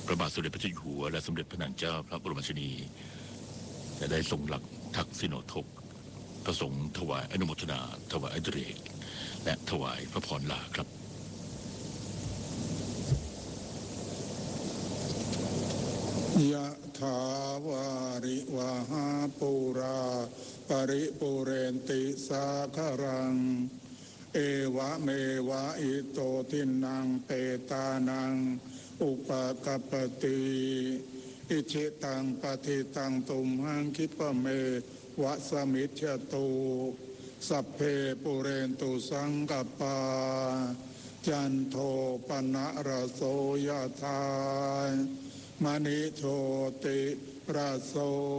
พระบาทสมเด็จพระเจ้าอยู่หัวและสมเด็จพระนางเจ้าพระบรมราชินีจะได้ทรงหลักทักษิโนทกประสงค์ถวายอนุโมทนาถวายอดิเรกและถวายพระพรลาครับยะถาวาริวหาปุราปริปุเรนติสาครังเอวะเมวะอิโตทินังเปตานังอุปกัปปติอิชิตังปฏิตังตุมหังคิปะเมวะสมิจฉตุสัพเพปุเรนตุสังกปาจันโทปนะระโสยธามณิโชติระโส